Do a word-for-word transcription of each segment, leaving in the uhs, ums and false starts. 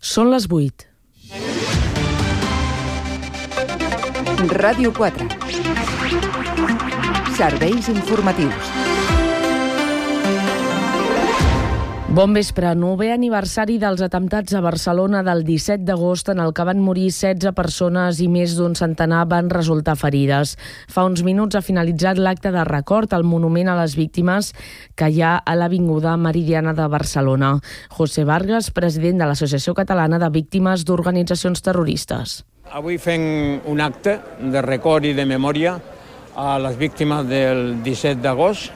Són les vuit. Ràdio quatre. Serveis informatius. Bon vespre. Novè aniversari dels atemptats a Barcelona del disset d'agost, en el que van morir setze persones i més d'un centenar van resultar ferides. Fa uns minuts ha finalitzat l'acte de record al monument a les víctimes que hi ha a l'Avinguda Meridiana de Barcelona. José Vargas, president de l'Associació Catalana de Víctimes d'Organitzacions Terroristes. Avui fem un acte de record i de memòria a les víctimes del disset d'agost.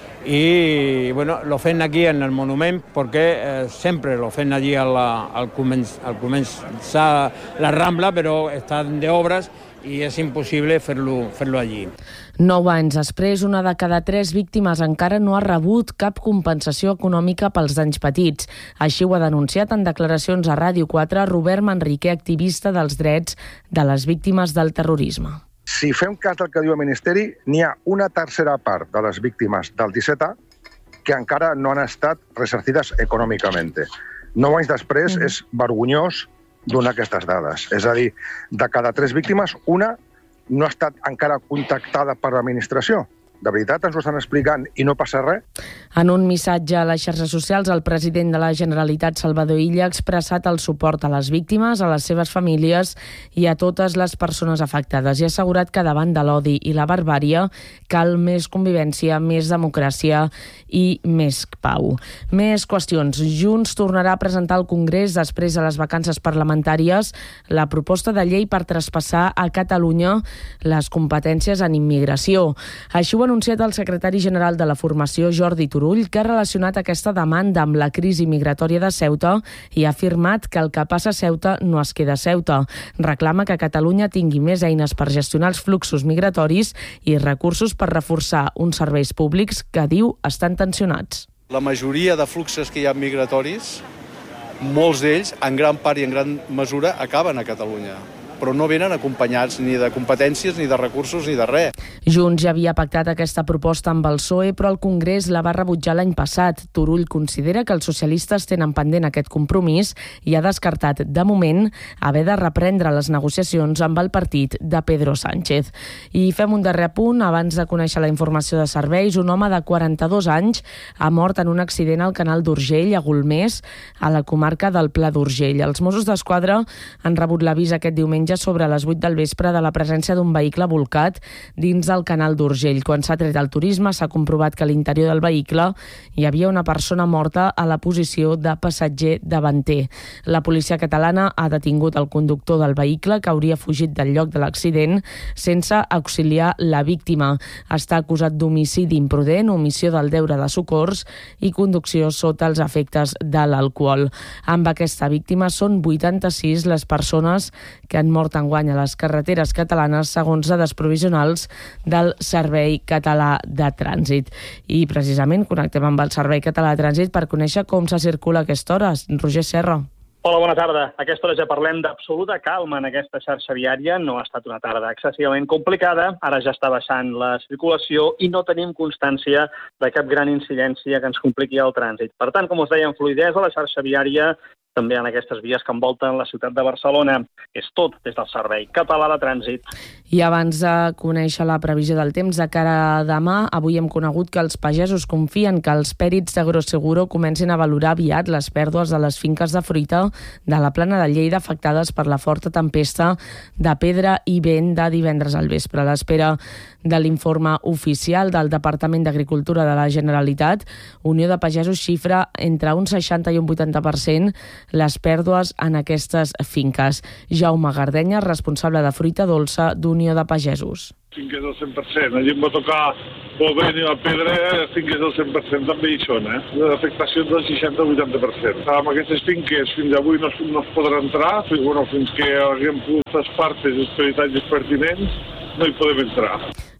Y bueno, lo fem aquí en el monument perquè eh, sempre lo fem allí al, al, començ, al començar la Rambla, però estan d'obres i és impossible fer-lo fer-lo allí. Nou anys després, una de cada tres víctimes encara no ha rebut cap compensació econòmica pels danys patits. Així ho ha denunciat en declaracions a Ràdio quatre Robert Manrique, activista dels drets de les víctimes del terrorisme. Si fem cas del que diu el Ministeri, n'hi ha una tercera part de les víctimes del disset A que encara no han estat ressarcides econòmicament. Nou anys després mm. és vergonyós donar aquestes dades. És a dir, de cada tres víctimes, una no ha estat encara contactada per l'administració. De veritat ens ho estan explicant i no passa res? En un missatge a les xarxes socials, el president de la Generalitat, Salvador Illa, ha expressat el suport a les víctimes, a les seves famílies i a totes les persones afectades i ha assegurat que davant de l'odi i la barbàrie cal més convivència, més democràcia i més pau. Més qüestions. Junts tornarà a presentar al Congrés, després de les vacances parlamentàries, la proposta de llei per traspassar a Catalunya les competències en immigració. Així ho ha anunciat el secretari general de la formació, Jordi Turull, que ha relacionat aquesta demanda amb la crisi migratòria de Ceuta i ha afirmat que el que passa a Ceuta no es queda a Ceuta. Reclama que Catalunya tingui més eines per gestionar els fluxos migratoris i recursos per reforçar uns serveis públics que, diu, estan tensionats. La majoria de fluxos que hi ha migratoris, molts d'ells, en gran part i en gran mesura, acaben a Catalunya, però no venen acompanyats ni de competències, ni de recursos, ni de res. Junts ja havia pactat aquesta proposta amb el P S O E, però el Congrés la va rebutjar l'any passat. Turull considera que els socialistes tenen pendent aquest compromís i ha descartat, de moment, haver de reprendre les negociacions amb el partit de Pedro Sánchez. I fem un darrer apunt. Abans de conèixer la informació de serveis, un home de quaranta-dos anys ha mort en un accident al canal d'Urgell, a Golmés, a la comarca del Pla d'Urgell. Els Mossos d'Esquadra han rebut l'avís aquest diumenge sobre les vuit del vespre de la presència d'un vehicle bolcat dins del canal d'Urgell. Quan s'ha tret el turisme, s'ha comprovat que a l'interior del vehicle hi havia una persona morta a la posició de passatger davanter. La policia catalana ha detingut el conductor del vehicle, que hauria fugit del lloc de l'accident sense auxiliar la víctima. Està acusat d'homicidi imprudent, omissió del deure de socors i conducció sota els efectes de l'alcohol. Amb aquesta víctima són vuitanta-sis les persones que han mort enguany a les carreteres catalanes, segons dades provisionals del Servei Català de Trànsit. I precisament connectem amb el Servei Català de Trànsit per conèixer com se circula a aquesta hora. Roger Serra. Hola, bona tarda. A aquesta hora ja parlem d'absoluta calma en aquesta xarxa viària. No ha estat una tarda excessivament complicada. Ara ja està baixant la circulació i no tenim constància de cap gran incidència que ens compliqui el trànsit. Per tant, com us deia, fluïdesa a la xarxa viària, també en aquestes vies que envolten la ciutat de Barcelona. És tot des del Servei Català de Trànsit. I abans de conèixer la previsió del temps de cara a demà, avui hem conegut que els pagesos confien que els pèrits d'Agroseguro comencin a valorar aviat les pèrdues de les finques de fruita de la Plana de Lleida afectades per la forta tempesta de pedra i vent de divendres al vespre. A l'espera de l'informe oficial del Departament d'Agricultura de la Generalitat, Unió de Pagesos xifra entre un seixanta i un vuitanta per cent les pèrdues en aquestes finques. Jaume Gardenya, responsable de fruita dolça d'Unió de Pagesos. Finques del cent per cent. Allí em va tocar el vent i la pedra, finques del cent per cent també hi són, eh? L'afectació del seixanta a vuitanta per cent. Amb aquestes finques fins avui no, no es podrà entrar, bueno, fins que haguem pogut les partes i els peritatges pertinents, no hi podem entrar.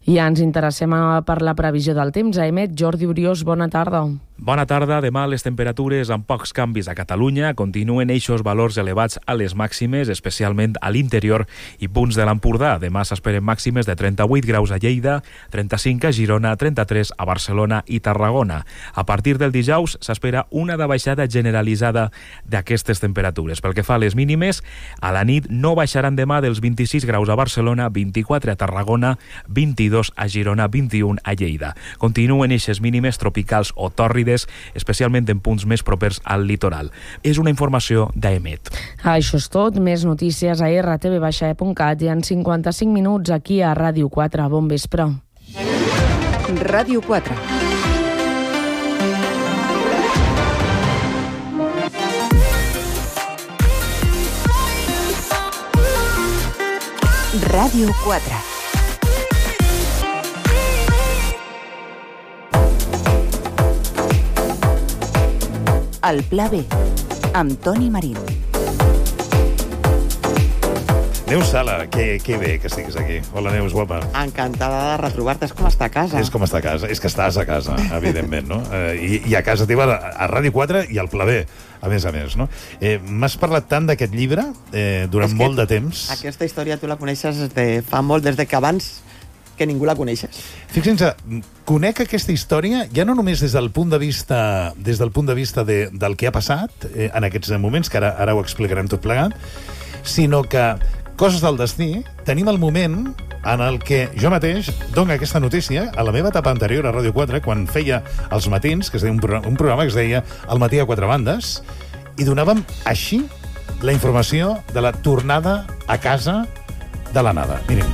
I ens interessem per la previsió del temps. A Emet, Jordi Oriós, bona tarda. Bona tarda. Demà les temperatures amb pocs canvis a Catalunya continuen eixos valors elevats a les màximes, especialment a l'interior i punts de l'Empordà. Demà s'esperen màximes de trenta-vuit graus a Lleida, trenta-cinc a Girona, trenta-tres a Barcelona i Tarragona. A partir del dijous s'espera una baixada generalitzada d'aquestes temperatures. Pel que fa a les mínimes, a la nit no baixaran demà dels vint-i-sis graus a Barcelona, vint-i-quatre a Tarragona, vint-i-dos a Girona, vint-i-un a Lleida. Continuen eixes mínimes tropicals o tòrrides, especialment en punts més propers al litoral. És una informació d'Emet. Això és tot. Més notícies a erre te ve baixa e punt cat i en cinquanta-cinc minuts aquí a Ràdio quatre. Bon vespre. Ràdio quatre. Ràdio quatre. El Pla B, amb Toni Marín. Neus Sala, que, que bé que estiguis aquí. Hola, Neus, guapa. Encantada de retrobar-te. És com estar a casa. És com estar a casa. És que estàs a casa, evidentment, no? Eh, i, I a casa teva, a Ràdio quatre i al Pla B, a més a més, no? Eh, M'has parlat tant d'aquest llibre eh, durant molt de temps. Aquesta història tu la coneixes des de fa molt, des de que abans que ningú la coneixes. Fixin-se, conec aquesta història ja no només des del punt de vista des del punt de vista de, del que ha passat eh, en aquests moments, que ara, ara ho explicarem tot plegat, sinó que, coses del destí, tenim el moment en el que jo mateix dono aquesta notícia a la meva etapa anterior a Ràdio quatre, quan feia els matins, que es deia un, programa, un programa que es deia El matí a quatre bandes, i donàvem així la informació de la tornada a casa de l'Anada. Miren.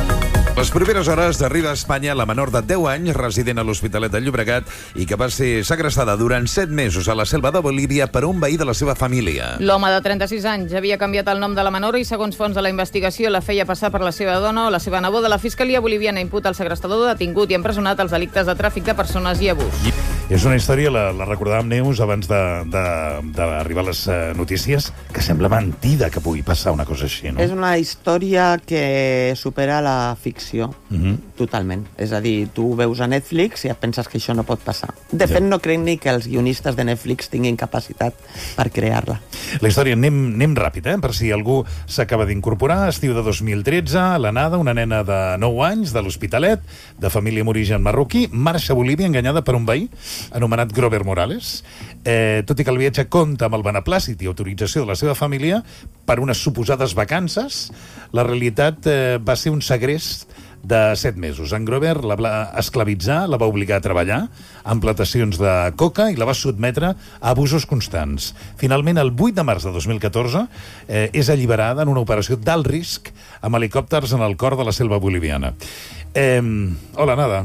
Les properes hores arriba a Espanya la menor de deu anys, resident a l'Hospitalet de Llobregat i que va ser segrestada durant set mesos a la selva de Bolívia per un veí de la seva família. L'home de trenta-sis anys havia canviat el nom de la menor i, segons fonts de la investigació, la feia passar per la seva dona o la seva neboda. La Fiscalia boliviana imputa el segrestador detingut i empresonat els delictes de tràfic de persones i abús. I és una història, la, la recordàvem, Neus, abans d'arribar a les uh, notícies, que sembla mentida que pugui passar una cosa així, no? És una història que supera la ficció, uh-huh. totalment. És a dir, tu veus a Netflix i et penses que això no pot passar. De fet, no crec ni que els guionistes de Netflix tinguin capacitat per crear-la. La història, anem, anem ràpid, eh? Per si algú s'acaba d'incorporar. Estiu de dos mil tretze, l'Anada, una nena de nou anys, de l'Hospitalet, de família amb origen marroquí, marxa a Bolívia enganyada per un veí anomenat Grover Morales. Eh, tot i que el viatge compta amb el beneplàcit i autorització de la seva família per unes suposades vacances, la realitat eh, va ser un segrest de set mesos. En Grover la va esclavitzar, la va obligar a treballar en plantacions de coca i la va sotmetre a abusos constants. Finalment, el vuit de març de dos mil catorze, eh, és alliberada en una operació d'alt risc amb helicòpters en el cor de la selva boliviana. Eh, hola, Nada.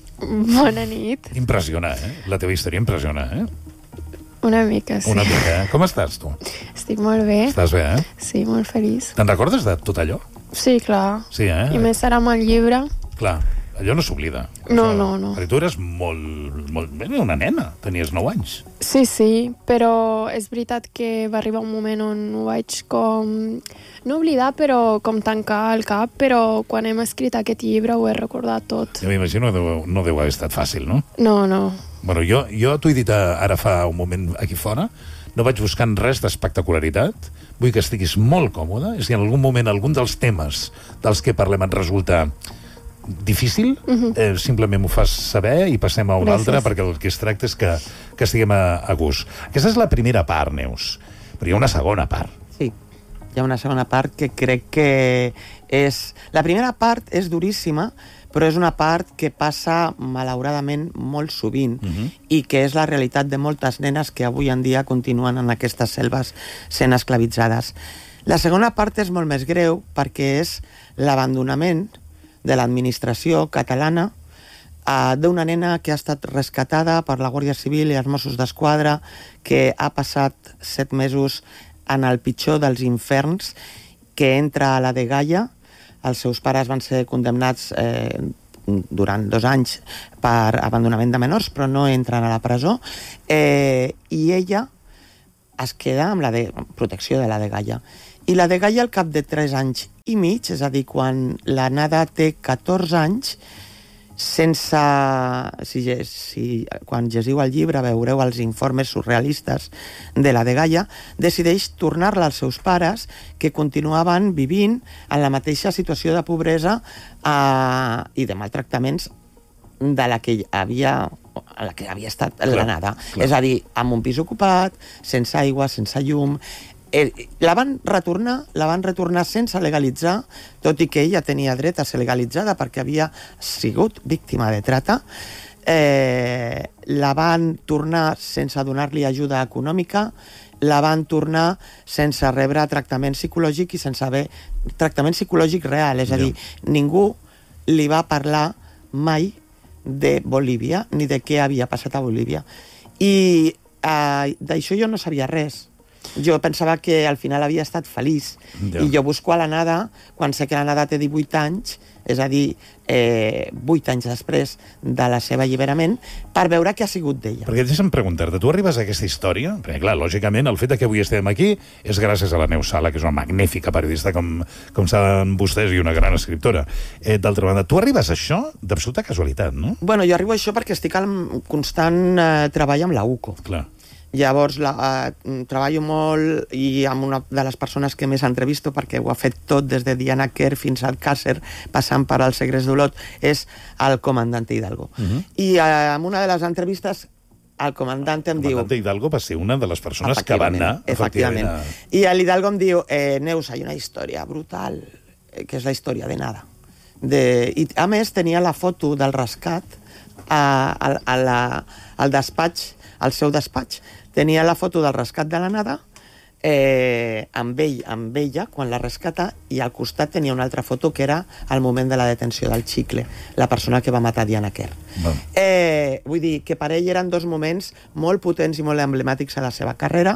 Bona nit. Impressiona, eh? La teva història impressiona, eh? Una mica, sí. Una mica, eh? Com estàs, tu? Estic molt bé. Estàs bé, eh? Sí, molt feliç. Te'n recordes de tot allò? Sí, clar. Sí, eh? I més serà amb el llibre. Clar, allò no s'oblida. No, Això, no, no. Perquè tu eres molt, molt... Bé, una nena, tenies nou anys. Sí, sí, però és veritat que va arribar un moment on ho vaig com... No oblidar, però com tancar el cap, però quan hem escrit aquest llibre ho he recordat tot. Jo m'imagino que no, no deu haver estat fàcil, no? No, no. Bueno, jo, jo t'ho he dit ara fa un moment aquí fora, no vaig buscant res d'espectacularitat, vull que estiguis molt còmode, i si en algun moment algun dels temes dels que parlem et resulta difícil, uh-huh. eh, simplement m'ho fas saber i passem a un Gràcies. altre, perquè el que es tracta és que, que estiguem a, a gust. Aquesta és la primera part, Neus, però hi ha una segona part. Sí, hi ha una segona part que crec que és... La primera part és duríssima, però és una part que passa, malauradament, molt sovint, uh-huh. i que és la realitat de moltes nenes que avui en dia continuen en aquestes selves sent esclavitzades. La segona part és molt més greu perquè és l'abandonament de l'administració catalana eh, d'una nena que ha estat rescatada per la Guàrdia Civil i els Mossos d'Esquadra, que ha passat set mesos en el pitjor dels inferns, que entra a la de Gaia. Els seus pares van ser condemnats eh, durant dos anys per abandonament de menors, però no entren a la presó, eh, i ella es queda amb la de protecció de la de Gaia. I la de Gaia, al cap de tres anys i mig, és a dir, quan la Nada té catorze anys, sense... Si, si, quan llegiu el llibre veureu els informes surrealistes de la dgaia, decideix tornar-la als seus pares, que continuaven vivint en la mateixa situació de pobresa eh, i de maltractaments de la que havia, a la que havia estat clar, l'anada. Clar. És a dir, amb un pis ocupat, sense aigua, sense llum... Eh, la van retornar, la van retornar sense legalitzar, tot i que ella tenia dret a ser legalitzada perquè havia sigut víctima de trata. Eh, la van tornar sense donar-li ajuda econòmica, la van tornar sense rebre tractament psicològic i sense haver tractament psicològic real, és a dir, ningú li va parlar mai de Bolívia ni de què havia passat a Bolívia. I eh, d'això jo no sabia res. Jo pensava que al final havia estat feliç. Ja. I jo busco a l'Anada, quan sé que l'Anada té divuit anys, és a dir, eh, vuit anys després de la seva alliberament, per veure què ha sigut d'ella. Perquè deixa'm preguntar-te, tu arribes a aquesta història? Perquè, clar, lògicament, el fet que avui estem aquí és gràcies a la Neus Sala, que és una magnífica periodista, com, com saben vostès, i una gran escriptora. Eh, D'altra banda, tu arribes a això d'absoluta casualitat, no? Bueno, jo arribo a això perquè estic en constant eh, treball amb la U C O. Clar. Llavors, la, uh, treballo molt i amb una de les persones que més entrevisto, perquè ho ha fet tot des de Diana Kerr fins al Càcer, passant per al Segrest d'Olot, és el comandante Hidalgo. Uh -huh. I uh, en una de les entrevistes, el comandante em el diu... El comandante Hidalgo va ser una de les persones que van anar... Efectivament. A... I l'Hidalgo em diu, eh, Neus, hi ha una història brutal, eh, que és la història de nada. De... I, a més, tenia la foto del rescat a, a, a la, al despatx, al seu despatx. Tenia la foto del rescat de la Nada eh, amb, ell, amb ella quan la rescata, i al costat tenia una altra foto que era al moment de la detenció del Chicle, la persona que va matar Diana Kerr. Bueno. Eh, vull dir que per ell eren dos moments molt potents i molt emblemàtics a la seva carrera,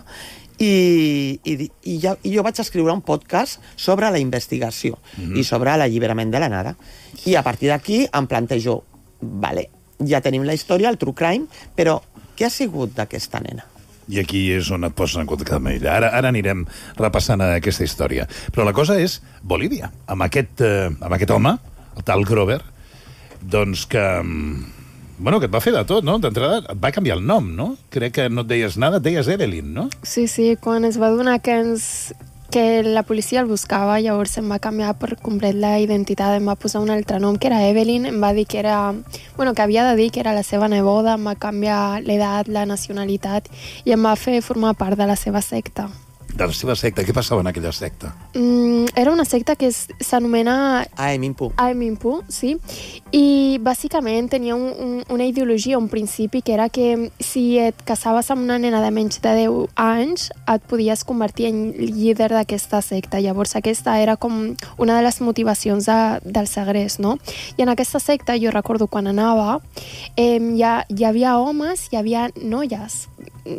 i, i, i, ja, i jo vaig escriure un podcast sobre la investigació mm-hmm. i sobre l'alliberament de la Nada. I a partir d'aquí em plantejo, vale, ja tenim la història, el true crime, però què ha sigut d'aquesta nena? I aquí és on et poses en compte cada manera. Ara, ara anirem repassant aquesta història. Però la cosa és Bolívia, amb aquest, eh, amb aquest home, el tal Grover, doncs que... Bueno, que et va fer de tot, no? D'entrada et va canviar el nom, no? Crec que no et deies nada, et deies Evelyn, no? Sí, sí, quan es va donar que ens... que la policia el buscava, llavors em va canviar per complet la identitat, em va posar un altre nom, que era Evelyn, em va dir que era... Bueno, que havia de dir que era la seva neboda, em va canviar l'edat, la nacionalitat, i em va fer formar part de la seva secta. De la seva secta? Què passava en aquella secta? Mm, era una secta que s'anomena... Aemimpu. Aemimpu, sí. I bàsicament tenia un, un, una ideologia, un principi, que era que si et casaves amb una nena de menys de deu anys, et podies convertir en líder d'aquesta secta. Llavors aquesta era com una de les motivacions de, del segrest, no? I en aquesta secta, jo recordo quan anava, eh, hi, ha, hi havia homes, hi havia noies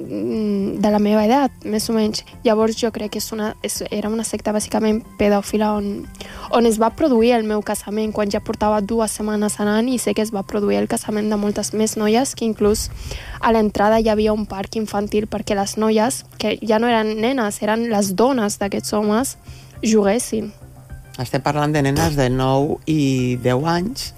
de la meva edat, més o menys. Llavors jo crec que és una, és, era una secta bàsicament pedòfila on, on es va produir el meu casament quan ja portava dues setmanes anant, i sé que es va produir el casament de moltes més noies, que inclús a l'entrada hi havia un parc infantil perquè les noies, que ja no eren nenes, eren les dones d'aquests homes, juguessin. Estem parlant de nenes de nou i deu anys,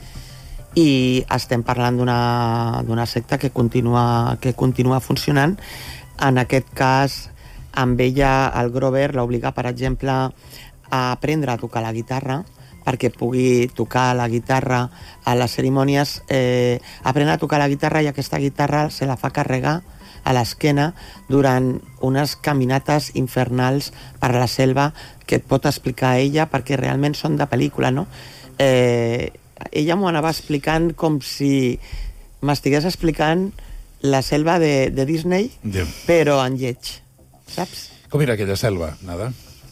i estem parlant d'una d'una secta que continua, que continua funcionant. En aquest cas, amb ella, el Grover l'obliga, per exemple, a aprendre a tocar la guitarra, perquè pugui tocar la guitarra a les cerimònies. Eh, aprendre a tocar la guitarra, i aquesta guitarra se la fa carregar a l'esquena durant unes caminates infernals per la selva, que et pot explicar ella, perquè realment són de pel·lícula, no? Eh, ella m'ho anava explicant com si m'estigués explicant la selva de, de Disney, yeah. però en lleig, saps? Com era aquella selva, Nada?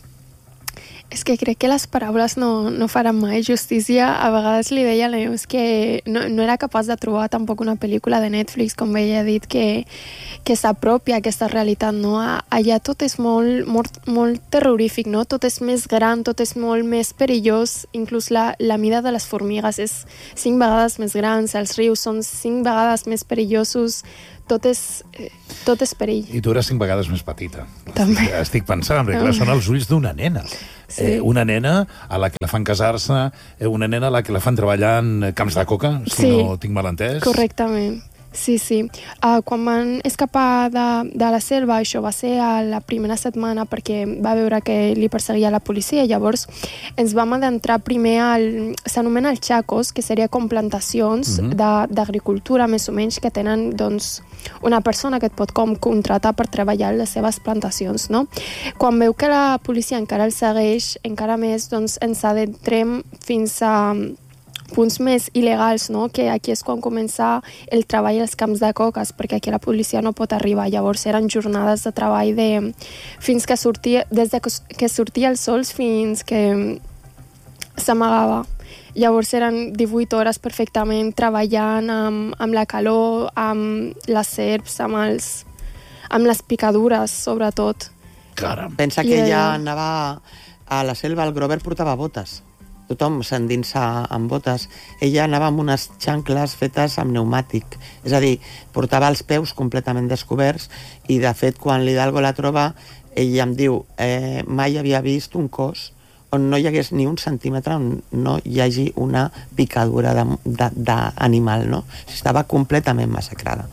És que crec que les paraules no, no faran mai justícia. A vegades li deia a la Neus que no, no era capaç de trobar tampoc una pel·lícula de Netflix, com ella ha dit, que, que s'apropia a aquesta realitat, no? Allà tot és molt, molt, molt terrorífic, no? Tot és més gran, tot és molt més perillós, inclús la, la mida de les formigues és cinc vegades més grans, els rius són cinc vegades més perillosos, tot és, tot és perill. I tu eres cinc vegades més petita. També. Estic, estic pensant, perquè clar, són els ulls d'una nena. Sí. Eh, una nena a la que la fan casar-se, eh, una nena a la que la fan treballar en camps de coca, si sí, no tinc mal entès. Correctament. Sí, sí. Uh, quan van escapar de, de la selva, això va ser a la primera setmana perquè va veure que li perseguia la policia. Llavors ens vam adentrar primer al... s'anomena els xacos, que seria com plantacions mm-hmm. d'agricultura, més o menys, que tenen doncs, una persona que et pot com contratar per treballar les seves plantacions, no? Quan veu que la policia encara el segueix, encara més, doncs ens adentrem fins a punts més il·legals, no? Que aquí és quan comença el treball als camps de coques, perquè aquí la policia no pot arribar. Llavors eren jornades de treball de... fins que sortia... des de que sortia el sol fins que s'amagava. Llavors eren divuit hores perfectament treballant amb, amb la calor, amb les serps, amb, els, amb les picadures, sobretot. Caram. Pensa que ella anava a la selva, el Grover portava botes. Tothom s'endinsa amb botes. Ella anava amb unes xancles fetes amb pneumàtic. És a dir, portava els peus completament descoberts i, de fet, quan l'Hidalgo la troba, ella em diu eh, mai havia vist un cos on no hi hagués ni un centímetre on no hi hagi una picadura d'animal, no? Estava completament massacrada.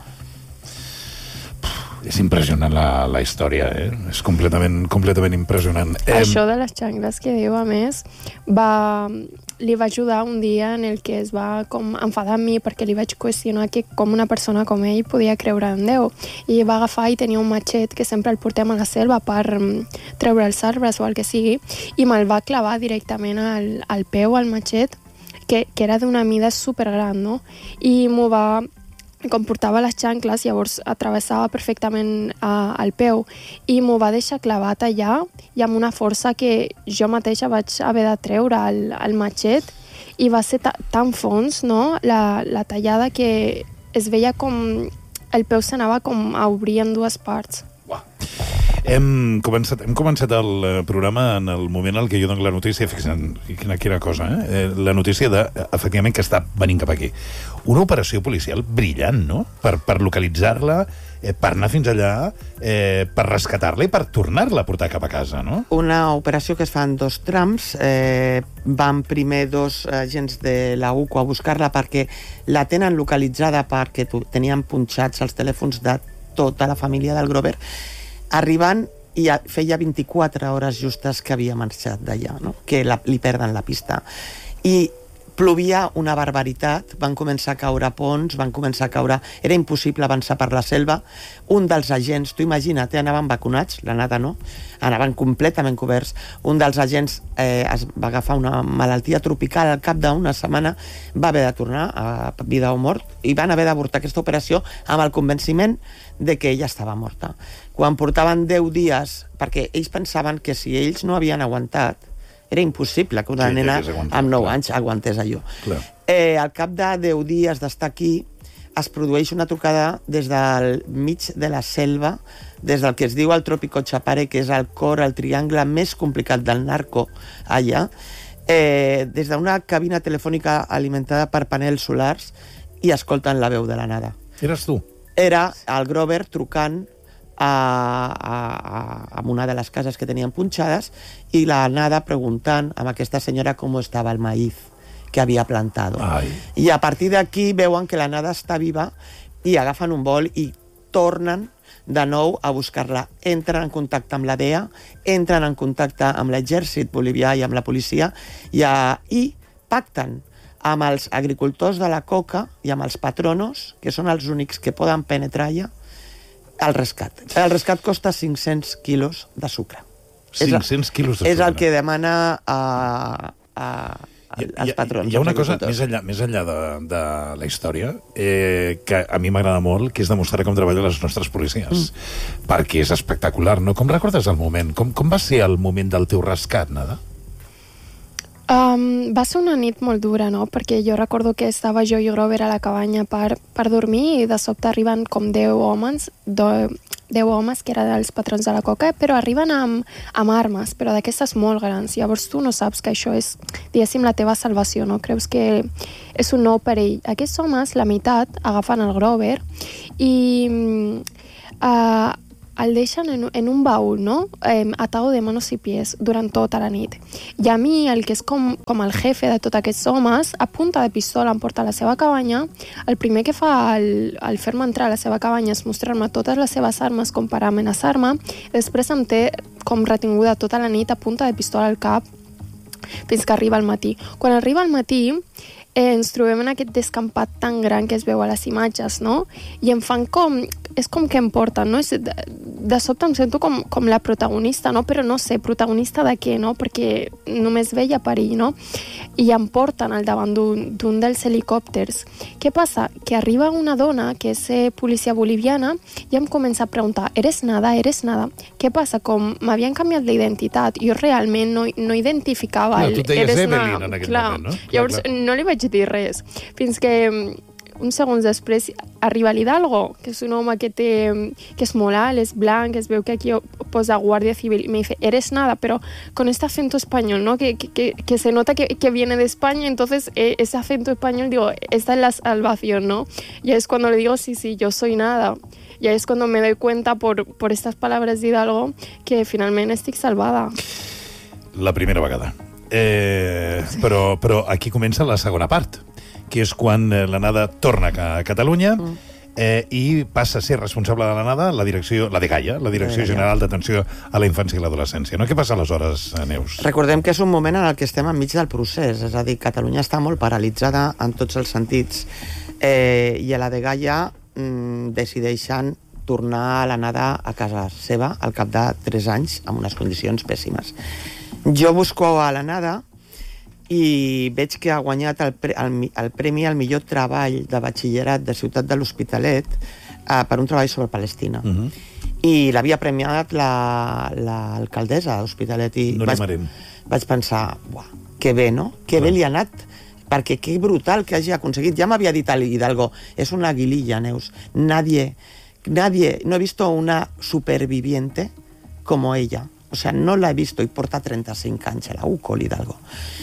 És impressionant la, la història, eh? És completament, completament impressionant. Eh... Això de les xancles que diu, a més, va, li va ajudar un dia en el que es va com enfadar amb mi perquè li vaig qüestionar que com una persona com ell podia creure en Déu. I va agafar i tenia un matxet que sempre el portem a la selva per treure els arbres o el que sigui, i me'l va clavar directament al, al peu, al matxet, que, que era d'una mida supergran, no? I m'ho va... com portava les xancles, llavors atravessava perfectament uh, el peu i m'ho va deixar clavat allà i amb una força que jo mateixa vaig haver de treure el, el matxet, i va ser tan fons, no?, la, la tallada, que es veia com el peu s'anava com a obrir en dues parts. Hem començat, hem començat el programa en el moment en què jo dono la notícia, fixa't, quina, quina cosa, eh? La notícia de, efectivament, que està venint cap aquí. Una operació policial brillant, no?, per, per localitzar-la, eh, per anar fins allà, eh, per rescatar-la i per tornar-la a portar cap a casa, no? Una operació que es fa en dos trams. Eh, van primer dos agents de la U C O a buscar-la perquè la tenen localitzada, perquè tenien punxats els telèfons de tota la família del Grover, arribant, i feia vint-i-quatre hores justes que havia marxat d'allà, no?, que la, li perden la pista. I plovia una barbaritat, van començar a caure ponts, van començar a caure... Era impossible avançar per la selva. Un dels agents, tu imagina't, anaven vacunats, la nada no, anaven completament coberts. Un dels agents eh, es va agafar una malaltia tropical, al cap d'una setmana va haver de tornar a vida o mort, i van haver d'avortar aquesta operació amb el convenciment de que ella estava morta. Quan portaven deu dies, perquè ells pensaven que si ells no havien aguantat, era impossible que una sí, nena amb nou anys aguantés allò. Eh, al cap de deu dies d'estar aquí, es produeix una trucada des del mig de la selva, des del que es diu el Trópico Chapare, que és el cor, el triangle més complicat del narco allà, eh, des d'una cabina telefònica alimentada per panels solars, i escolten la veu de la nada. Eres tu? Era el Grover trucant a, a, a, a una de les cases que tenien punxades, i la nada preguntant a aquesta senyora com estava el maíz que havia plantado. Ai. I a partir d'aquí veuen que la nada està viva i agafen un vol i tornen de nou a buscar-la. Entren en contacte amb la D E A, entren en contacte amb l'exèrcit bolivià i amb la policia, i, a, i pacten amb els agricultors de la coca i amb els patronos, que són els únics que poden penetrar allà, el rescat. El rescat costa cinc-cents quilos de sucre. cinc-cents quilos de sucre. És el que demana a, a, a, als patrons. Hi ha una cosa, més enllà, més enllà de, de la història, eh, que a mi m'agrada molt, que és demostrar com treballen les nostres policies. Mm. Perquè és espectacular, no? Com recordes el moment? Com, com va ser el moment del teu rescat, Nada? Um, va ser una nit molt dura, no? Perquè jo recordo que estava jo i Grover a la cabanya per, per dormir, i de sobte arriben com deu homes, do, deu homes que eren els patrons de la coca, però arriben amb, amb armes, però d'aquestes molt grans. Llavors tu no saps que això és, diguéssim, la teva salvació, no? Creus que és un nou perill. Aquests homes, la meitat, agafen el Grover i uh, el deixen en, en un baúl, no? Eh, atado de manos i pies durant tota la nit. I a mi, el que és com, com el jefe de tots aquests homes, a punta de pistola em porta a la seva cabanya. El primer que fa al, al fer-me entrar a la seva cabanya és mostrar-me totes les seves armes com per amenaçar-me. Després em té com retinguda tota la nit a punta de pistola al cap fins que arriba el matí. Quan arriba el matí, eh, ens trobem en aquest descampat tan gran que es veu a les imatges, no? I em fan com... És com que em porten, no? És, de, de sobte em sento com, com la protagonista, no? Però no sé, protagonista de què, no? Perquè només veia perill, no? I em porten al davant d'un dels helicòpters. Què passa? Que arriba una dona, que és eh, policia boliviana, i em comença a preguntar, eres nada, eres nada? Què passa? Com m'havien canviat l'identitat, jo realment no, no identificava... No, tu et deies eres Evelyn nada. en aquell Clar. moment, no? Clar, Llavors clar. no li vaig dir res, fins que uns segons després arriba l'Hidalgo, que és un home que té, que és molt alt, és blanc, es veu que aquí posa Guardia Civil, y me dice, eres nada, pero con este acento español, ¿no? Que, que, que se nota que, que viene de España, entonces eh, ese acento español, digo, esta es la salvación, ¿no? Y es cuando le digo, sí, sí, yo soy nada. Y es cuando me doy cuenta por, por estas palabras de Hidalgo que finalment estic salvada. La primera vegada. Eh, però, però aquí comença la segona part, que és quan eh, l'Anada torna a Catalunya eh, i passa a ser responsable de l'Anada la direcció, la de Gaia, la Direcció General d'Atenció a la Infància i l'Adolescència. No? Què passa aleshores, Neus? Recordem que és un moment en el que estem enmig del procés, és a dir, Catalunya està molt paralitzada en tots els sentits eh, i a la de Gaia mm, decideixen tornar a l'Anada a casa seva al cap de tres anys amb unes condicions pèssimes. Jo busco a l'Anada i veig que ha guanyat el, pre el, el Premi al millor treball de batxillerat de Ciutat de l'Hospitalet eh, per un treball sobre Palestina. Uh -huh. I l'havia premiat l'alcaldessa la, d'Hospitalet i no vaig, vaig pensar, buah, que bé, no? Que bé li ha anat, perquè que brutal que hagi aconseguit. Ja m'havia dit a Hidalgo, és una aguililla, Neus. Nadie, nadie, no he visto una superviviente como ella. O sea, no la he visto i porta trenta-cinc anys a la U C O, l'Hidalgo.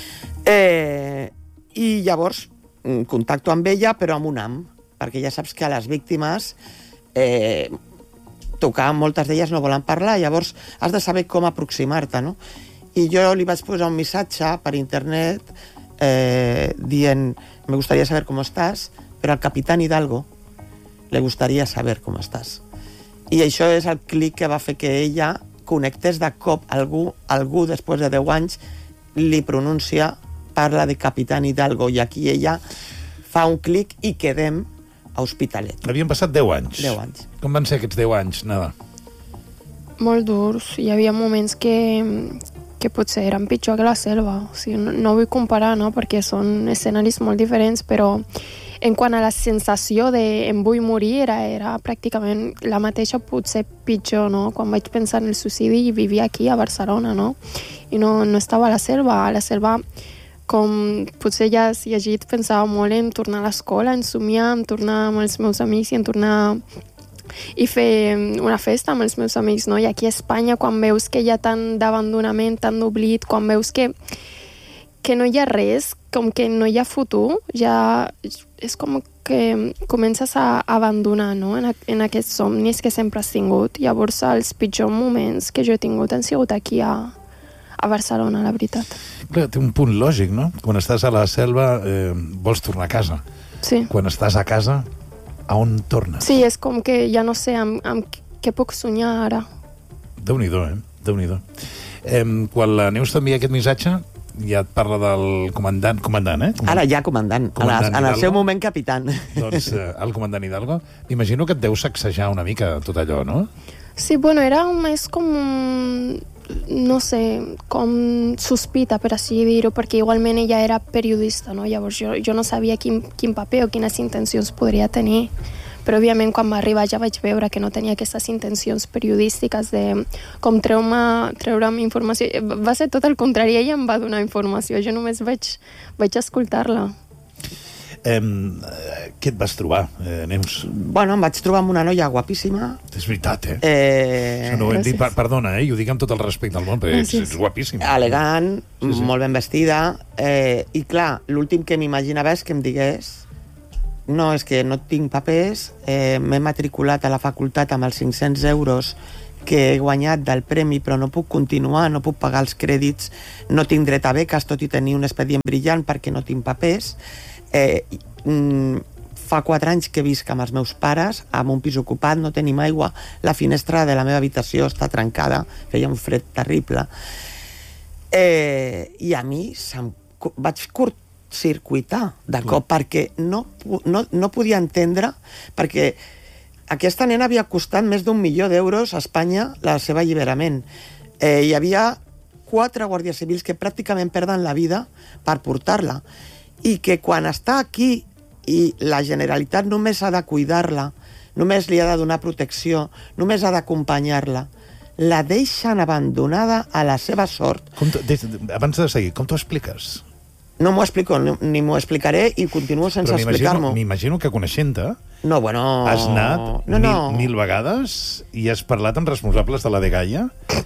Eh, I llavors contacto amb ella, però amb un am, perquè ja saps que a les víctimes eh, tocar, moltes d'elles no volen parlar, llavors has de saber com aproximar-te, no? I jo li vaig posar un missatge per internet eh, dient, me gustaría saber cómo estás, però al capitán Hidalgo le gustaría saber cómo estás. I això és el clic que va fer que ella connectés de cop algú, algú després de deu anys li pronuncia, parla de Capitán Hidalgo, i aquí ella fa un clic i quedem a Hospitalet. Havien passat deu anys. deu anys. Com van ser aquests deu anys, Nada? Molt durs. Hi havia moments que, que potser eren pitjor que la selva. O sigui, no, no vull comparar, no?, perquè són escenaris molt diferents, però en quant a la sensació de em vull morir, era, era pràcticament la mateixa, potser pitjor, no? Quan vaig pensar en el suïcidi i vivia aquí a Barcelona, no? I no, no estava a la selva. A la selva, com potser ja has llegit, pensava molt en tornar a l'escola, en somiar, en tornar amb els meus amics i en tornar i fer una festa amb els meus amics, no? I aquí a Espanya, quan veus que hi ha tant d'abandonament, tant d'oblit, quan veus que, que no hi ha res, com que no hi ha futur, ja és com que comences a abandonar, no?, en, en aquests somnis que sempre has tingut. Llavors, els pitjors moments que jo he tingut han sigut aquí a, a Barcelona, la veritat. Clar, té un punt lògic, no? Quan estàs a la selva eh, vols tornar a casa. Sí. Quan estàs a casa, a on tornes? Sí, és com que ja no sé amb, amb què puc somiar ara. Déu-n'hi-do, eh? Déu-n'hi-do. Eh, quan la Neus t'envia aquest missatge, ja et parla del comandant, comandant, eh? Comandant. Ara ja comandant, comandant en, el, en el seu moment capitán. Doncs eh, el comandant Hidalgo. M'imagino que et deu sacsejar una mica tot allò, no? Sí, bueno, era més com, no sé, com sospita, per així dir-ho, perquè igualment ella era periodista, no? Llavors jo, jo no sabia quin, quin paper o quines intencions podria tenir. Però, òbviament, quan va arribar ja vaig veure que no tenia aquestes intencions periodístiques de com treure'm, treure'm informació. Va ser tot el contrari, ella em va donar informació, jo només vaig, vaig escoltar-la. Eh, què et vas trobar, eh, Neus? Bueno, em vaig trobar amb una noia guapíssima. És veritat, eh? eh... Això no ho hem dit, perdona, eh? I ho dic amb tot el respecte del món, però ets, ets guapíssima. Elegant, sí, sí. molt ben vestida, eh, i clar, l'últim que m'imaginava és que em digués no, és que no tinc papers, eh, m'he matriculat a la facultat amb els cinc-cents euros que he guanyat del premi, però no puc continuar, no puc pagar els crèdits, no tinc dret a beques, tot i tenir un expedient brillant perquè no tinc papers. Eh, mm, fa quatre anys que visc amb els meus pares, amb un pis ocupat, no tenim aigua, la finestra de la meva habitació està trencada, feia un fred terrible. Eh, I a mi se'm, vaig curtcircuitar de cop, perquè no, no, no podia entendre, perquè aquesta nena havia costat més d'un milió d'euros a Espanya la seva alliberament. Eh, hi havia quatre guàrdies civils que pràcticament perden la vida per portar-la. I que quan està aquí i la Generalitat només ha de cuidar-la, només li ha de donar protecció, només ha d'acompanyar-la, la deixen abandonada a la seva sort. Com des, abans de seguir, com t'ho expliques? No m'ho explico, ni, ni m'ho explicaré i continuo sense explicar-m'ho. M'imagino que coneixent-te no, bueno... has anat no, mil, no. mil vegades i has parlat amb responsables de la Dgaia?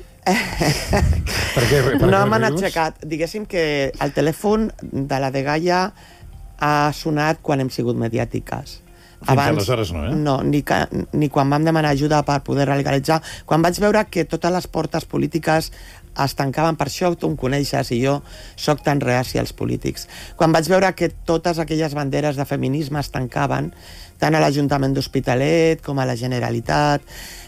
per què, per no què m'han rius? aixecat. Diguéssim que el telèfon de la Dgaia ha sonat quan hem sigut mediàtiques. Fins Abans, aleshores no, eh? No, ni, que, ni quan vam demanar ajuda per poder legalitzar. Quan vaig veure que totes les portes polítiques es tancaven, per això tu em coneixes i jo sóc tan reaci als polítics. Quan vaig veure que totes aquelles banderes de feminisme es tancaven, tant a l'Ajuntament d'Hospitalet com a la Generalitat,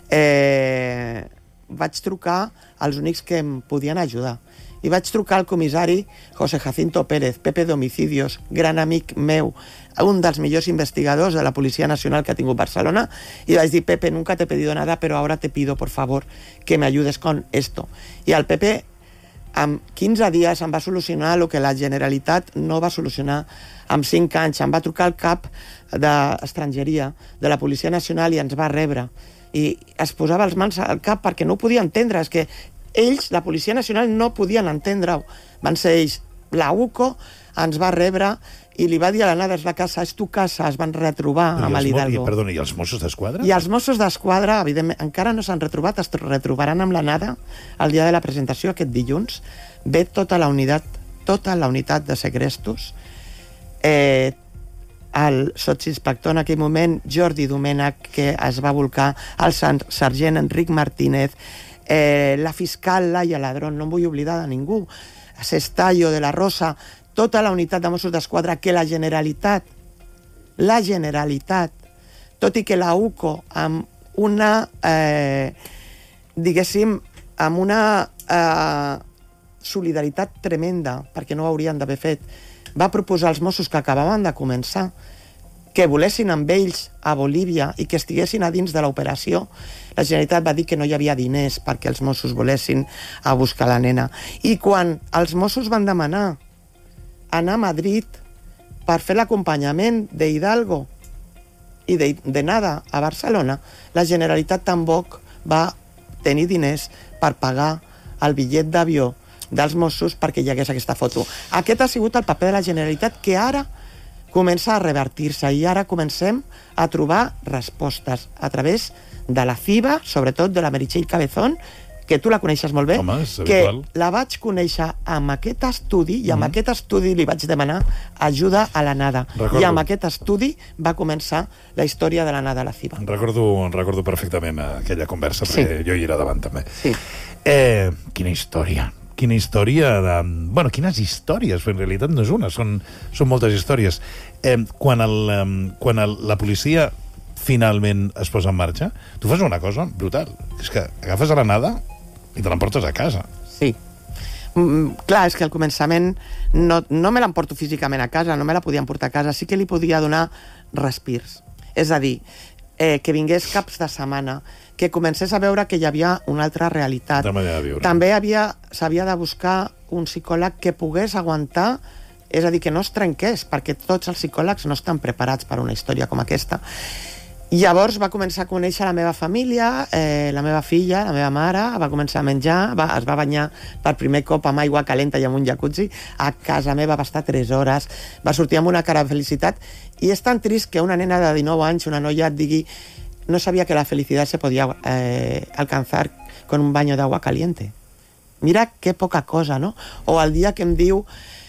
eh, vaig trucar als únics que em podien ajudar. I vaig trucar al comissari José Jacinto Pérez, Pepe d'Homicidios, gran amic meu, un dels millors investigadors de la Policia Nacional que ha tingut Barcelona, i vaig dir, Pepe, nunca te he pedido nada, pero ahora te pido, por favor, que me ayudes con esto. I el Pepe, en quinze dies, em va solucionar el que la Generalitat no va solucionar en cinc anys. Em va trucar el cap d'Estrangeria de la Policia Nacional i ens va rebre. I es posava les mans al cap perquè no ho podia entendre. És que ells, la Policia Nacional, no podien entendre-ho. Van ser ells. La U C O ens va rebre i li va dir a l'Anada, és la casa, és tu casa, es van retrobar Però amb l'Hidalgo. Perdona, i els Mossos d'Esquadra? I els Mossos d'Esquadra, evidentment, encara no s'han retrobat, es retrobaran amb l'Anada el dia de la presentació, aquest dilluns. Ve tota la unitat, tota la unitat de segrestos. Eh, el sotsinspector en aquell moment, Jordi Domènech, que es va volcar, el sergent Enric Martínez, eh, la fiscal Laia Ladrón, no em vull oblidar de ningú, Cestallo de la Rosa, tota la unitat de Mossos d'Esquadra, que la Generalitat, la Generalitat, tot i que la U C O, amb una, eh, diguéssim, amb una eh, solidaritat tremenda, perquè no ho haurien d'haver fet, va proposar als Mossos que acabaven de començar que volessin amb ells a Bolívia i que estiguessin a dins de l'operació. La Generalitat va dir que no hi havia diners perquè els Mossos volessin a buscar la nena. I quan els Mossos van demanar anar a Madrid per fer l'acompanyament d'Hidalgo i de, de nada a Barcelona, la Generalitat tampoc va tenir diners per pagar el bitllet d'avió dels Mossos perquè hi hagués aquesta foto. Aquest ha sigut el paper de la Generalitat, que ara comença a revertir-se i ara comencem a trobar respostes a través de la C I B A, sobretot de la Meritxell Cabezón, que tu la coneixes molt bé, Home, que la vaig conèixer amb aquest estudi i amb mm. aquest estudi li vaig demanar ajuda a l'Anada. I amb aquest estudi va començar la història de l'Anada a la C I B A. Recordo, recordo perfectament aquella conversa, perquè sí. jo hi era davant també. Sí. Eh, quina història. Quina història de... Bueno, quines històries, en realitat no és una, són, són moltes històries. Eh, quan el, eh, quan el, la policia finalment es posa en marxa, tu fas una cosa brutal. És que agafes a l'Anada i te l'emportes a casa. Sí. Mm, clar, és que al començament no, no me l'emporto físicament a casa, no me la podia emportar a casa, sí que li podia donar respirs. És a dir, eh, que vingués caps de setmana, que comencés a veure que hi havia una altra realitat. També havia, s'havia de buscar un psicòleg que pogués aguantar, és a dir, que no es trenqués, perquè tots els psicòlegs no estan preparats per una història com aquesta. I llavors va començar a conèixer la meva família, eh, la meva filla, la meva mare, va començar a menjar, va, es va banyar per primer cop amb aigua calenta i amb un jacuzzi, a casa meva va estar tres hores, va sortir amb una cara de felicitat, i és tan trist que una nena de dinou anys, una noia, et digui no sabia que la felicitat se podia eh, alcanzar con un baño de agua caliente. Mira qué poca cosa, ¿no? O el dia que em diu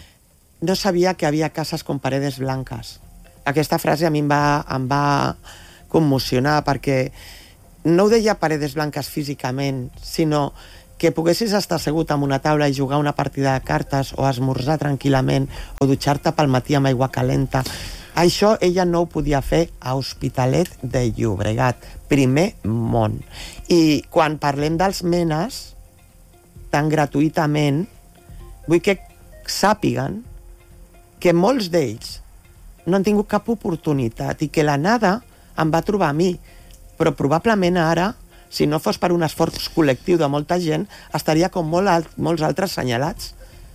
no sabia que havia cases con paredes blanques. Aquesta frase a mi em va, em va commocionar, perquè no ho deia paredes blanques físicament, sinó que poguessis estar assegut en una taula i jugar una partida de cartes o esmorzar tranquil·lament o dutxar-te pel matí amb aigua calenta. Això ella no ho podia fer a Hospitalet de Llobregat, primer món. I quan parlem dels menes, tan gratuïtament, vull que sàpiguen que molts d'ells no han tingut cap oportunitat i que la Nada em va trobar a mi, però probablement ara, si no fos per un esforç col·lectiu de molta gent, estaria com molt alt, molts altres senyalats.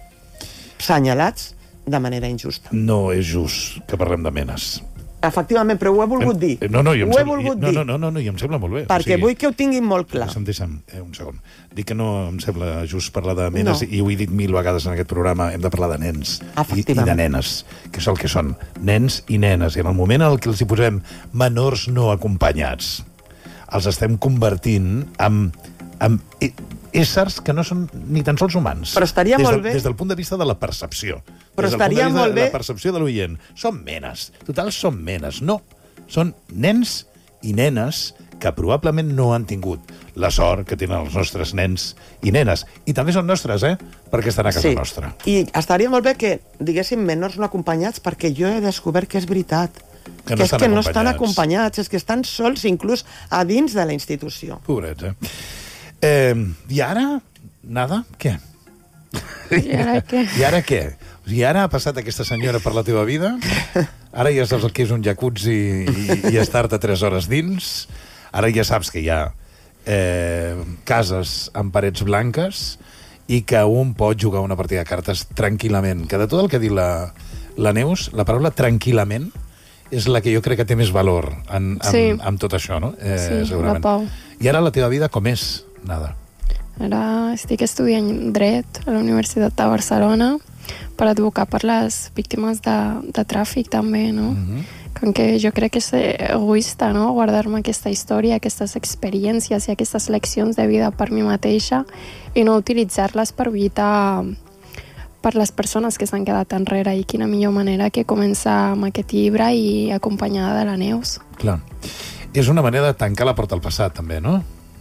Senyalats de manera injusta. No és just que parlem de menes. Efectivament, però ho he volgut dir. No, no, i em ho he sembla, volgut no, dir. no, no, no, no, i em sembla molt bé. Perquè o sigui, vull que ho tinguin molt clar. Deixa'm, deixa'm, eh, un segon. Dic que no em sembla just parlar de menes, no. I ho he dit mil vegades en aquest programa, hem de parlar de nens i, i de nenes, que és el que són, nens i nenes. I en el moment en què els hi posem menors no acompanyats, els estem convertint en, en éssers que no són ni tan sols humans. Però estaria des molt de, bé. Des del punt de vista de la percepció. Però des estaria del punt de vista molt bé. de la percepció de l'oient. Són menes. Total, són menes. No. Són nens i nenes que probablement no han tingut la sort que tenen els nostres nens i nenes. I també són nostres, eh? Perquè estan a casa sí. nostra. I estaria molt bé que diguéssim menors no acompanyats, perquè jo he descobert que és veritat. Que, que no és que no estan acompanyats, és que estan sols inclús a dins de la institució. Pobrets, eh? eh I ara, nada, què? I ara què? I ara què? I ara ha passat aquesta senyora per la teva vida? Ara ja saps el que és un jacuzzi i, i estar-te tres hores dins? Ara ja saps que hi ha eh, cases amb parets blanques i que un pot jugar una partida de cartes tranquil·lament. Que de tot el que ha dit la, la Neus, la paraula tranquil·lament és la que jo crec que té més valor en, en, sí. amb tot això, no? Eh, sí, segurament. la pau. I ara la teva vida com és, Nada? Ara estic estudiant dret a la Universitat de Barcelona per advocar per les víctimes de, de tràfic també, no? Mm-hmm. Com que jo crec que és egoista, no?, guardar-me aquesta història, aquestes experiències i aquestes leccions de vida per mi mateixa i no utilitzar-les per lluitar per les persones que s'han quedat enrere, i quina millor manera que començar amb aquest llibre i acompanyada de la Neus. Clar. És una manera de tancar la porta al passat, també, no?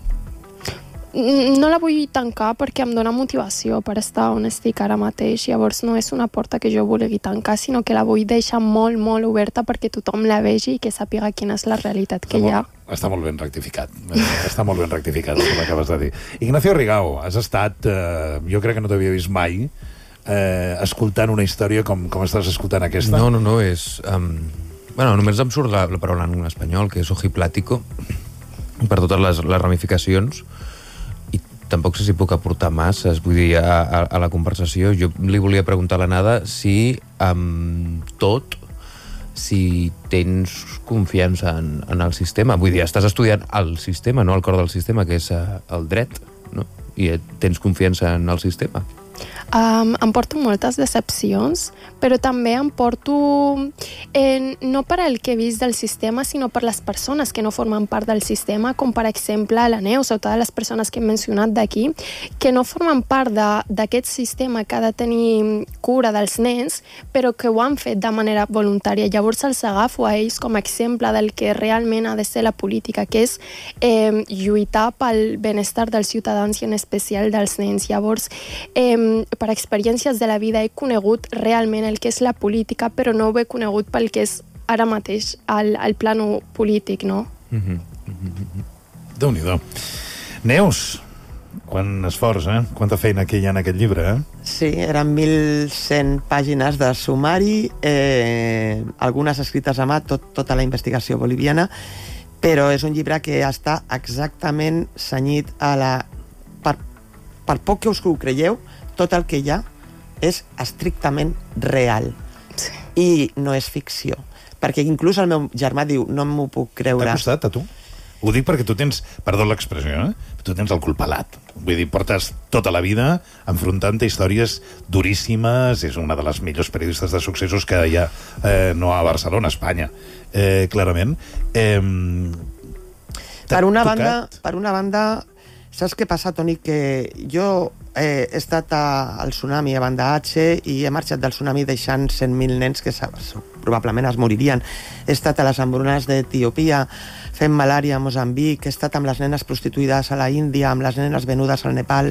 No la vull tancar perquè em dona motivació per estar on estic ara mateix. Llavors no és una porta que jo vulgui tancar, sinó que la vull deixar molt, molt oberta perquè tothom la vegi i que sàpiga quina és la realitat que està hi ha. Molt, està molt ben rectificat. Està molt ben rectificat el que m'acabes de dir. Ignacio Rigao, has estat, eh, jo crec que no t'havia vist mai, eh, escoltant una història com, com estàs escoltant aquesta. No, no, no, és... Um, bueno, només em surt la, la paraula en espanyol, que és ojiplático, per totes les, les ramificacions. Tampoc sé si puc aportar masses, vull dir, a, a, a la conversació. Jo li volia preguntar a la Nada si, amb tot, si tens confiança en, en el sistema. Vull dir, estàs estudiant el sistema, no el cor del sistema, que és uh, el dret, no? I tens confiança en el sistema. Um, em porto moltes decepcions, però també em porto eh, no per el que he vist del sistema, sinó per les persones que no formen part del sistema, com per exemple la Neus o totes les persones que hem mencionat d'aquí, que no formen part d'aquest sistema que ha de tenir cura dels nens, però que ho han fet de manera voluntària. Llavors els agafo a ells com a exemple del que realment ha de ser la política, que és eh, lluitar pel benestar dels ciutadans i en especial dels nens. Llavors, eh, per experiències de la vida he conegut realment el que és la política, però no ho he conegut pel que és ara mateix el, el plano polític, no? Mm-hmm. Mm-hmm. Déu-n'hi-do. Neus, quant esforç, eh? Quanta feina que hi ha en aquest llibre, eh? Sí, eren mil cent pàgines de sumari, eh, algunes escrites a mà, tot, tota la investigació boliviana, però és un llibre que està exactament cenyit a la... Per, per poc que us ho creieu, tot el que hi ha és estrictament real. Sí. I no és ficció. perquè inclús el meu germà diu, no m'ho puc creure. T'ha costat, a tu? Ho dic perquè tu tens, perdó l'expressió, eh? Tu tens el cul pelat. Vull dir, portes tota la vida enfrontant-te històries duríssimes, és una de les millors periodistes de successos que hi ha, eh, no a Barcelona, a Espanya, eh, clarament. Eh, per una banda, per una banda, saps què passa, Toni? Que jo eh, he estat a, al tsunami a Banda H i he marxat del tsunami deixant cent mil nens que probablement es moririen. He estat a les hambrunes d'Etiòpia fent malària a Moçambic, he estat amb les nenes prostituïdes a la Índia, amb les nenes venudes al Nepal,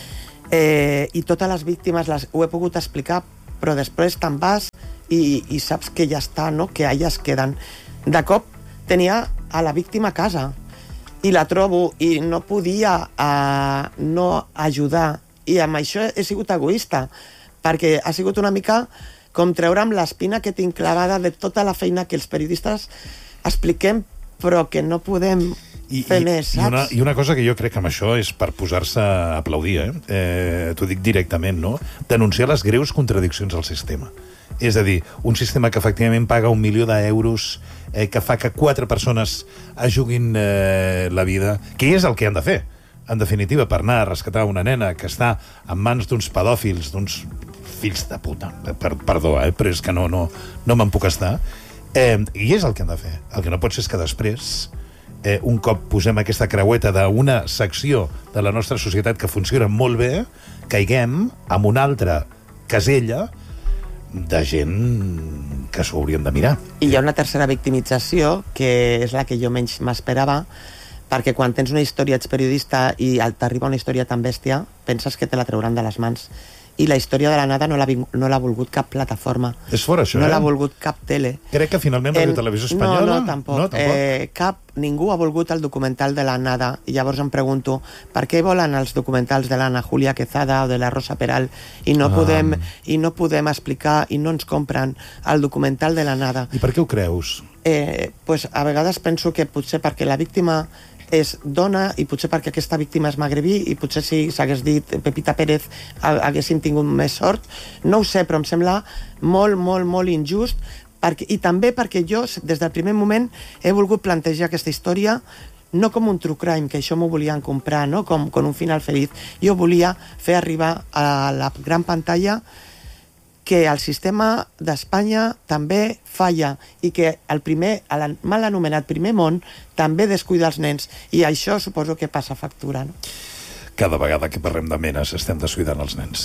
eh, i totes les víctimes les, ho he pogut explicar, però després te'n vas i, i saps que ja està, no? Que allà es queden. De cop tenia a la víctima a casa i la trobo i no podia uh, no ajudar, i amb això he sigut egoista, perquè ha sigut una mica com treure'm l'espina que tinc clavada de tota la feina que els periodistes expliquem però que no podem I, fer i, més, i, una, saps? I una cosa que jo crec que amb això és per posar-se a aplaudir, eh? eh T'ho dic directament, no? Denunciar les greus contradiccions al sistema. És a dir, un sistema que efectivament paga un milió d'euros, eh, que fa que quatre persones ajuguin eh, la vida, que és el que han de fer, en definitiva, per anar a rescatar una nena que està en mans d'uns pedòfils, d'uns fills de puta, per, perdó, eh? Però és que no, no, no me'n puc estar. Eh, I és el que han de fer. El que no pot ser és que després, eh, un cop posem aquesta creueta d'una secció de la nostra societat que funciona molt bé, caiguem amb una altra casella de gent que s'ho haurien de mirar. I hi ha una tercera victimització, que és la que jo menys m'esperava, perquè quan tens una història, ets periodista, i t'arriba una història tan bèstia, penses que te la trauran de les mans. I la història de la nada no l'ha no l'ha volgut cap plataforma. És fort, això, no eh? l'ha volgut cap tele. Crec que finalment Radio Televisió Espanyola... No, no, tampoc. No, tampoc. Eh, cap, ningú ha volgut el documental de la nada. I llavors em pregunto, per què volen els documentals de l'Anna Julia Quezada o de la Rosa Peral i no, ah. podem, i no podem explicar i no ens compren el documental de la nada? I per què ho creus? Eh, pues a vegades penso que potser perquè la víctima és dona i potser perquè aquesta víctima és magrebí i potser si s'hagués dit Pepita Pérez haguessin tingut més sort. No ho sé, però em sembla molt, molt, molt injust, perquè, i també perquè jo des del primer moment he volgut plantejar aquesta història no com un true crime, que això m'ho volien comprar, no? com, com un final feliç. Jo volia fer arribar a la gran pantalla que el sistema d'Espanya també falla i que el primer, el mal anomenat primer món també descuida els nens, i això suposo que passa factura, no? Cada vegada que parlem de menes estem descuidant els nens.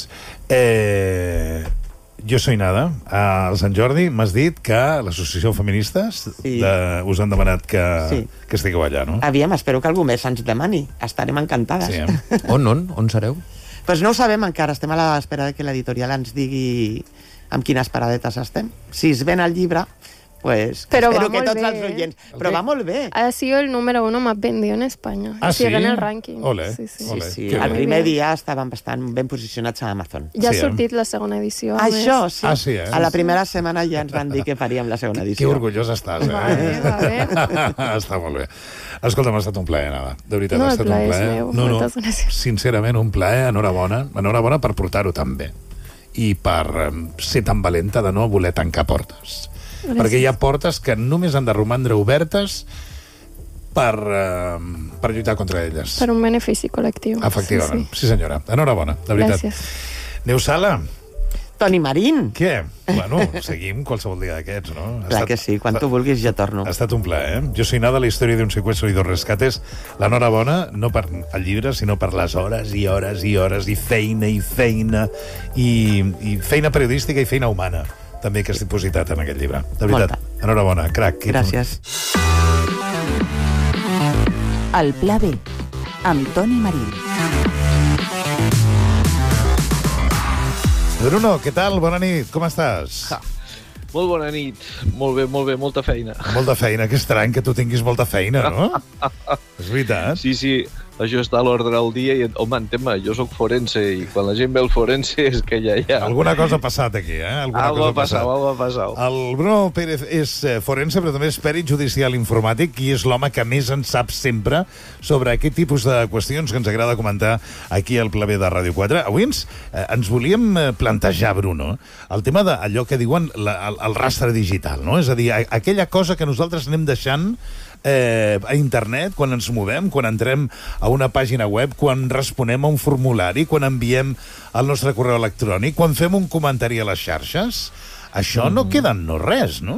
Eh, jo soy nada. A Sant Jordi m'has dit que l'associació feministes sí. de, us han demanat que, sí. que estigueu allà, no? Aviam, espero que algú més ens demani. Estarem encantades. Sí, eh? On, on? On sereu? Pues no ho sabem encara, estem a l'espera de que l'editorial ens digui amb quines paradetes estem. Si es ven el llibre, pues Pero espero va que molt tots bé. els oients... Però va molt bé. Ha sido el número uno más vendido en España. Ah, Sigue sí? en el ranking. Ole, sí, sí. ole. Sí, Que el bé. primer dia estàvem bastant ben posicionats a Amazon. Ja Sí, ha eh? sortit la segona edició. a Això, més. sí. Ah, sí, eh? A la primera setmana ja ens van dir que faríem la segona Que edició. orgullós estàs, eh? Va bé, va bé. Està molt bé. Escolta, m'ha estat un plaer, Nada. De veritat, No, ha el estat un plaer és plaer. meu. No, no, Moltes gràcies. sincerament, un plaer. Enhorabona. Enhorabona per portar-ho tan bé. I per eh, ser tan valenta de no voler tancar portes. Gràcies. Perquè hi ha portes que només han de romandre obertes per, eh, per lluitar contra elles. Per un benefici col·lectiu. Efectivament. Sí, Sí, senyora. Enhorabona, de veritat. Gràcies. Neus Sala, Toni Marín. què? Bueno, seguim qualsevol dia d'aquests, no? Ha Clar estat- que sí, quan tu vulguis jo torno. Ha estat un plaer, eh? Jo soy nada, la història d'un secuestro i dos rescates. L'enhorabona, no per el llibre, sinó per les hores i hores i hores i feina i feina i, i feina periodística i feina humana també que has dipositat en aquest llibre. De veritat, Molta. enhorabona, crac. Gràcies. El Pla B, amb Toni Marín. Bruno, què tal? Bona nit, com estàs? Ja. Molt bona nit. Molt bé, molt bé, molta feina. Molta feina, que estrany que tu tinguis molta feina, no? És veritat. Sí, sí. això està a l'ordre del dia i, home, entén-me, jo sóc forense i quan la gent ve el forense és que ja hi ha... Alguna cosa ha passat aquí, eh? Alguna algo cosa ha passat, algo ha passat. El Bruno Pérez és forense, però també és pèrit judicial informàtic i és l'home que més en sap sempre sobre aquest tipus de qüestions que ens agrada comentar aquí al Pla B de Ràdio quatre. Avui ens, eh, ens volíem plantejar, Bruno, el tema d'allò que diuen la, el, el rastre digital, no? És a dir, aquella cosa que nosaltres anem deixant Eh, a internet, quan ens movem, quan entrem a una pàgina web, quan responem a un formulari, quan enviem el nostre correu electrònic, quan fem un comentari a les xarxes, això no queda en no res, no?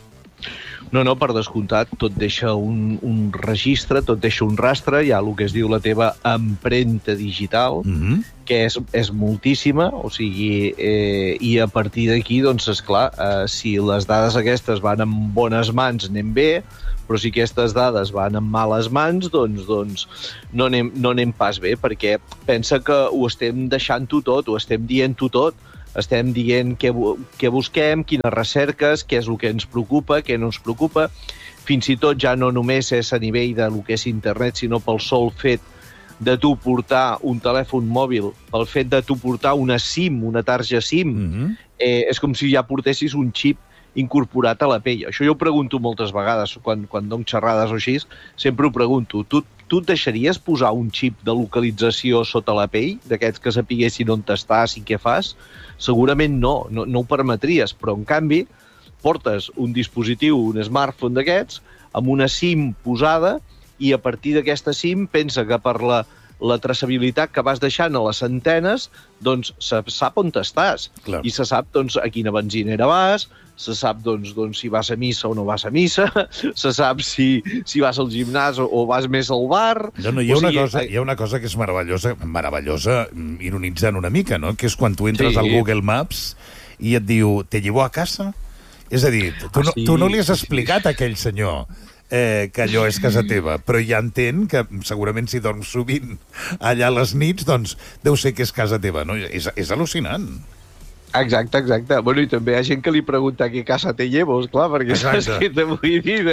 No, no, per descomptat, tot deixa un, un registre, tot deixa un rastre, hi ha el que es diu la teva empremta digital, mm-hmm. que és, és moltíssima, o sigui, eh, i a partir d'aquí, doncs, esclar, eh, si les dades aquestes van en bones mans, anem bé, però si aquestes dades van en males mans, doncs, doncs no, anem, no anem pas bé, perquè pensa que ho estem deixant-ho tot, ho estem dient-ho tot, estem dient què, què busquem, quines recerques, què és el que ens preocupa, què no ens preocupa, fins i tot ja no només és a nivell de lo que és internet, sinó pel sol fet de tu portar un telèfon mòbil, pel fet de tu portar una SIM, una tarja SIM, mm-hmm. eh, és com si ja portessis un xip incorporat a la pell. Això jo ho pregunto moltes vegades, quan, quan dono xerrades o així, sempre ho pregunto. Tu, tu et deixaries posar un xip de localització sota la pell, d'aquests que sapiguessin on estàs i què fas? Segurament no, no, no ho permetries, però en canvi portes un dispositiu, un smartphone d'aquests, amb una SIM posada i a partir d'aquesta SIM pensa que per la la traçabilitat que vas deixant a les antenes, doncs se sap on estàs. Clar. I se sap doncs, a quina benzinera vas, se sap doncs, doncs, si vas a missa o no vas a missa, se sap si, si vas al gimnàs o, o vas més al bar... No, no, hi, ha o sigui, una cosa, hi ha una cosa que és meravellosa, meravellosa, ironitzant una mica, no? Que és quan tu entres sí. al Google Maps i et diu, ¿te llevo a casa? És a dir, tu, ah, sí, no, tu no li has explicat sí, sí. a aquell senyor Eh, que allò és casa teva, però ja entén que segurament si dorms sovint allà a les nits, doncs deu ser que és casa teva, no? És, és al·lucinant. Exacte, exacte. Bueno, i també hi ha gent que li pregunta què casa te llevo, esclar, perquè saps què te vull dir.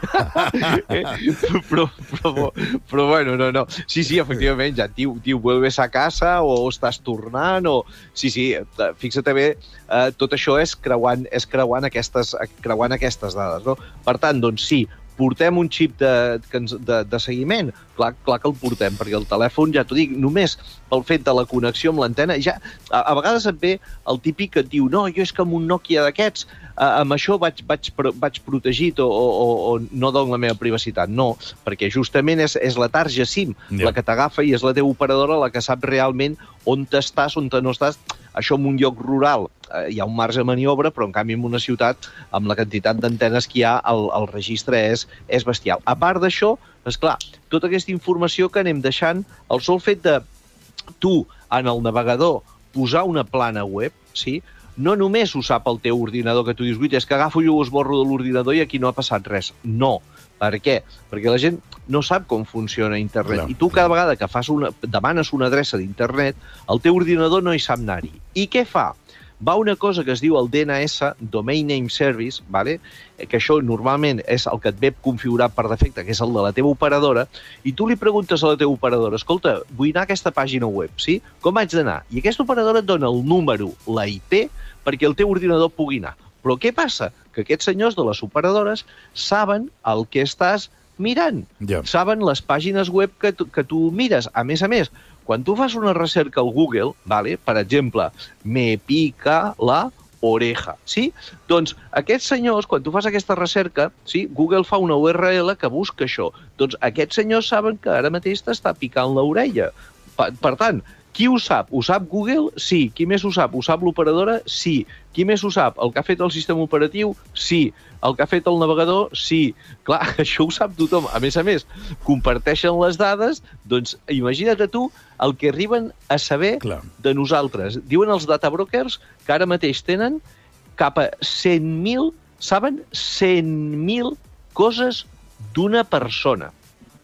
però, però, però, bueno, no, no. Sí, sí, efectivament, ja, tio, tio, vuelves a casa o estàs tornant o... Sí, sí, fixa't bé, eh, tot això és creuant, és creuant, aquestes, creuant aquestes dades, no? Per tant, doncs sí, portem un xip de, de, de seguiment? Clar, clar que el portem, perquè el telèfon, ja t'ho dic, només pel fet de la connexió amb l'antena, ja, a, a vegades et ve el típic que et diu no, jo és que amb un Nokia d'aquests, eh, amb això vaig, vaig, vaig protegit o, o, o no dono la meva privacitat. No, perquè justament és, és la tarja SIM, yeah. la que t'agafa i és la teva operadora la que sap realment on t'estàs, on te no estàs. Això en un lloc rural eh, hi ha un marge de maniobra, però en canvi en una ciutat, amb la quantitat d'antenes que hi ha, el, el registre és, és bestial. A part d'això, esclar, tota aquesta informació que anem deixant, el sol fet de tu, en el navegador, posar una plana web, sí? No només ho sap el teu ordinador, que tu dius, guita, és que agafo i ho esborro de l'ordinador i aquí no ha passat res. No. Per què? Perquè la gent no sap com funciona internet. Clar, I tu cada vegada que fas una, demanes una adreça d'internet, el teu ordinador no hi sap anar-hi. I què fa? Va una cosa que es diu el D N S, Domain Name Service, vale? Que això normalment és el que et ve configurat per defecte, que és el de la teva operadora, i tu li preguntes a la teva operadora, escolta, vull anar a aquesta pàgina web, sí? Com haig d'anar? I aquesta operadora et dona el número, la I P, perquè el teu ordinador pugui anar. Però què passa? Que aquests senyors de les operadores saben el que estàs mirant. Yeah. Saben les pàgines web que tu, que tu mires. A més a més, quan tu fas una recerca al Google, vale? Per exemple, me pica la oreja, sí? Doncs aquests senyors, quan tu fas aquesta recerca, sí? Google fa una U R L que busca això. Doncs aquests senyors saben que ara mateix t'està picant l'orella. Per, per tant, qui ho sap? Ho sap Google? Sí. Qui més ho sap? Ho sap l'operadora? Sí. Qui més ho sap? El que ha fet el sistema operatiu? Sí. El que ha fet el navegador? Sí. Clar, això ho sap tothom. A més a més, comparteixen les dades, doncs imagina't a tu el que arriben a saber Clar. de nosaltres. Diuen els databrokers que ara mateix tenen cap a cent mil, saben? cent mil coses d'una persona.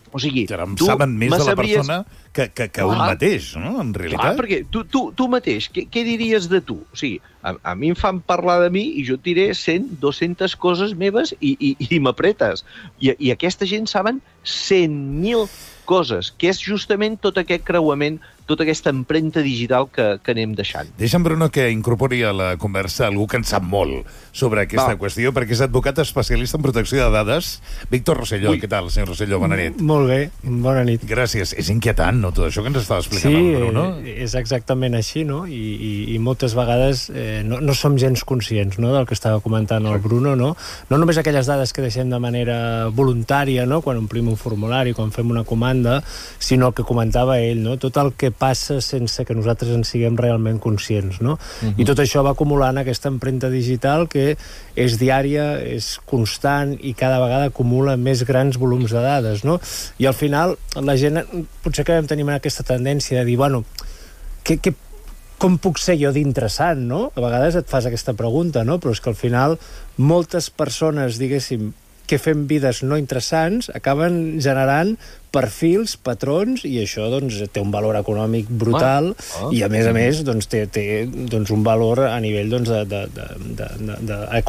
O sigui, Caram, tu saben més de la sabries... persona que, que, que un mateix, no? En realitat. Clar, perquè tu, tu, tu mateix, què, què diries de tu? O sigui, a, a mi em fan parlar de mi i jo et diré cent, dues-centes coses meves i, i, i m'apretes. I, I aquesta gent saben cent mil coses, que és justament tot aquest creuament, tota aquesta empremta digital que, que anem deixant. Deixa'm, Bruno, que incorpori a la conversa algú que en sap molt sobre aquesta Va. qüestió, perquè és advocat especialista en protecció de dades. Víctor Rosselló, Ui. què tal, senyor Rosselló? Bona nit. Molt bé, bona nit. Gràcies. És inquietant, no?, tot això que ens estava explicant sí, el Bruno. Sí, és exactament així, no? I, i, i moltes vegades eh, no, no som gens conscients, no?, del que estava comentant el Bruno, no? No només aquelles dades que deixem de manera voluntària, no?, quan omplim un formulari, quan fem una comanda, sinó el que comentava ell, no?, tot el que passa sense que nosaltres en siguem realment conscients, no? Uh-huh. I tot això va acumulant aquesta empremta digital que és diària, és constant i cada vegada acumula més grans volums de dades, no? I al final la gent potser acabem tenint aquesta tendència de dir, bueno, què, què, com puc ser jo d'interessant, no? A vegades et fas aquesta pregunta, no? Però és que al final moltes persones, diguéssim, que fem vides no interessants, acaben generant perfils, patrons, i això doncs, té un valor econòmic brutal, ah, ah, i a més a més doncs, té, té doncs, un valor a nivell doncs, de, de, de, de, de, de,